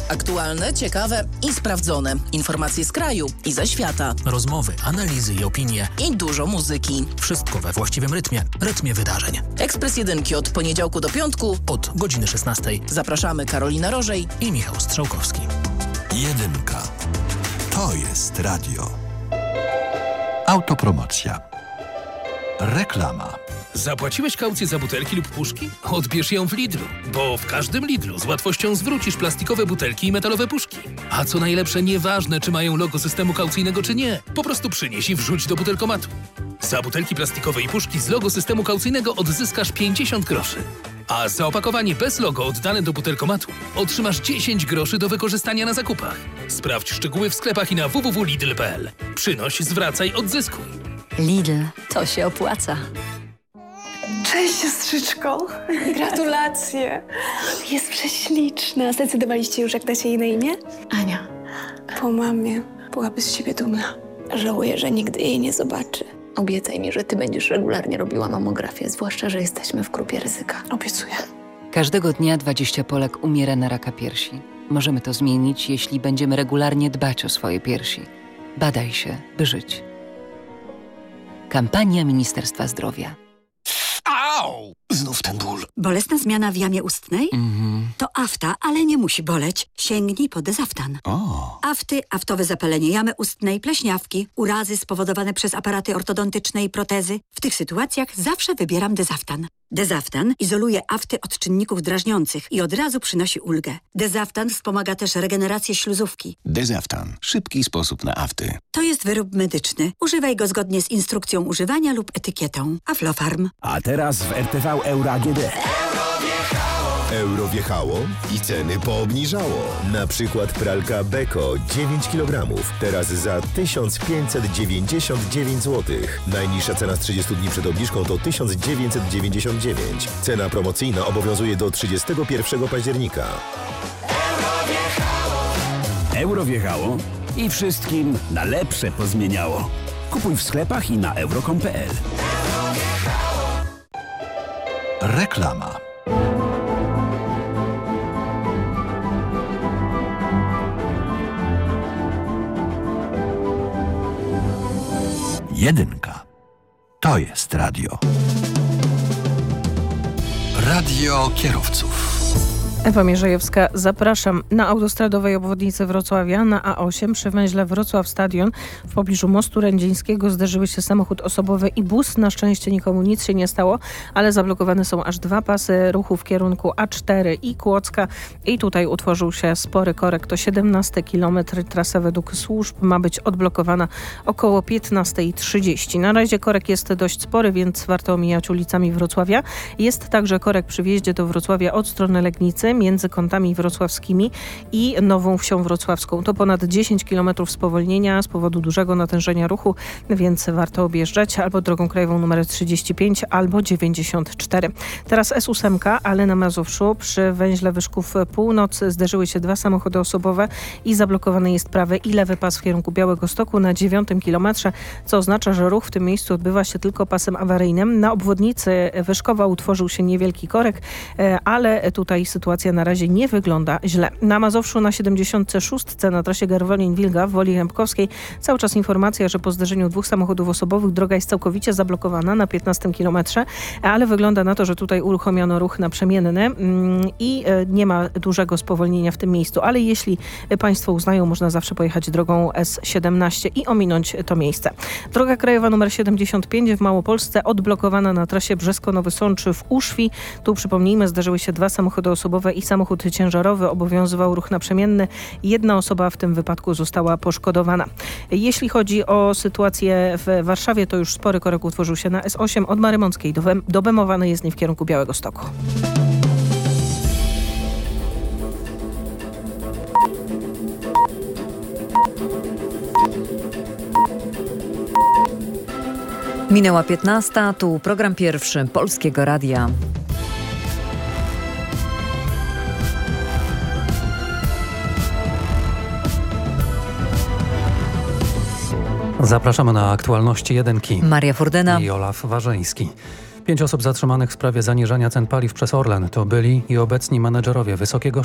Aktualne, ciekawe i sprawdzone. Informacje z kraju i ze świata. Rozmowy, analizy i opinie. I dużo muzyki. Wszystko we właściwym rytmie wydarzeń. Ekspres Jedynki od poniedziałku do piątku od godziny 16. Zapraszamy Karolina Rożej i Michał Strzałkowski. Jedynka. To jest radio. Autopromocja. Reklama. Zapłaciłeś kaucję za butelki lub puszki? Odbierz ją w Lidlu, bo w każdym Lidlu z łatwością zwrócisz plastikowe butelki i metalowe puszki. A co najlepsze, nieważne czy mają logo systemu kaucyjnego czy nie, po prostu przynieś i wrzuć do butelkomatu. Za butelki plastikowe i puszki z logo systemu kaucyjnego odzyskasz 50 groszy. A za opakowanie bez logo oddane do butelkomatu otrzymasz 10 groszy do wykorzystania na zakupach. Sprawdź szczegóły w sklepach i na www.lidl.pl. Przynoś, zwracaj, odzyskuj. Lidl, to się opłaca. Cześć, siostrzyczko. Gratulacje. Jest prześliczna. Zdecydowaliście już, jak dacie jej na imię? Ania. Po mamie. Byłaby z siebie dumna. Żałuję, że nigdy jej nie zobaczy. Obiecaj mi, że ty będziesz regularnie robiła mamografię, zwłaszcza, że jesteśmy w grupie ryzyka. Obiecuję. Każdego dnia 20 Polek umiera na raka piersi. Możemy to zmienić, jeśli będziemy regularnie dbać o swoje piersi. Badaj się, by żyć. Kampania Ministerstwa Zdrowia. Au! Znów ten ból. Bolesna zmiana w jamie ustnej? To afta, ale nie musi boleć. Sięgnij po Dezaftan. Afty, aftowe zapalenie jamy ustnej, pleśniawki, urazy spowodowane przez aparaty ortodontyczne i protezy. W tych sytuacjach zawsze wybieram Dezaftan. Dezaftan izoluje afty od czynników drażniących i od razu przynosi ulgę. Dezaftan wspomaga też regenerację śluzówki. Dezaftan. Szybki sposób na afty. To jest wyrób medyczny. Używaj go zgodnie z instrukcją używania lub etykietą. Aflofarm. A teraz w RTV Euro AGD. Euro wjechało i ceny poobniżało. Na przykład pralka Beko 9 kg. Teraz za 1599 zł. Najniższa cena z 30 dni przed obniżką to 1999. Cena promocyjna obowiązuje do 31 października. Euro wjechało i wszystkim na lepsze pozmieniało. Kupuj w sklepach i na euro.com.pl. Reklama. Jedynka. To jest radio. Radio kierowców. Ewa Mierzejewska, zapraszam na autostradowej obwodnicy Wrocławia na A8 przy węźle Wrocław Stadion. W pobliżu mostu Rędzińskiego zderzyły się samochód osobowy i bus. Na szczęście nikomu nic się nie stało, ale zablokowane są aż 2 pasy ruchu w kierunku A4 i Kłodzka. I tutaj utworzył się spory korek. To 17 km. Trasa według służb ma być odblokowana około 15:30. Na razie korek jest dość spory, więc warto omijać ulicami Wrocławia. Jest także korek przy wjeździe do Wrocławia od strony Legnicy między kątami wrocławskimi i Nową Wsią Wrocławską. To ponad 10 km spowolnienia z powodu dużego natężenia ruchu, więc warto objeżdżać albo drogą krajową nr 35 albo 94. Teraz S8, ale na Mazowszu przy węźle Wyszków Północ zderzyły się 2 samochody osobowe i zablokowany jest prawy i lewy pas w kierunku Białegostoku na 9 kilometrze, co oznacza, że ruch w tym miejscu odbywa się tylko pasem awaryjnym. Na obwodnicy Wyszkowa utworzył się niewielki korek, ale tutaj sytuacja na razie nie wygląda źle. Na Mazowszu na 76 na trasie Garwolin-Wilga w Woli Rębkowskiej cały czas informacja, że po zderzeniu 2 samochodów osobowych droga jest całkowicie zablokowana na 15 kilometrze, ale wygląda na to, że tutaj uruchomiono ruch naprzemienny i nie ma dużego spowolnienia w tym miejscu, ale jeśli Państwo uznają, można zawsze pojechać drogą S17 i ominąć to miejsce. Droga krajowa nr 75 w Małopolsce odblokowana na trasie Brzesko-Nowy Sącz w Uszwi. Tu przypomnijmy, zdarzyły się 2 samochody osobowe i samochód ciężarowy. Obowiązywał ruch naprzemienny. 1 osoba w tym wypadku została poszkodowana. Jeśli chodzi o sytuację w Warszawie, to już spory korek utworzył się na S8 od Marymąckiej do Bemowanej jezdni w kierunku Białegostoku. Minęła 15, tu program pierwszy Polskiego Radia. Zapraszamy na aktualności jedynki. Maria Furdyna i Olaf Warzyński. 5 osób zatrzymanych w sprawie zaniżania cen paliw przez Orlen to byli i obecni menedżerowie wysokiego